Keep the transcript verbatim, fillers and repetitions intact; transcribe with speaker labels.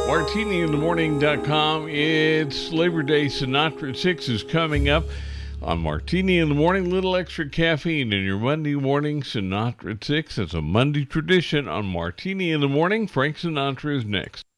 Speaker 1: martini in the morning dot com. It's Labor Day. Sinatra at six is coming up on Martini in the Morning. Little extra caffeine in your Monday morning. Sinatra at six. That's a Monday tradition on Martini in the Morning. Frank Sinatra is next.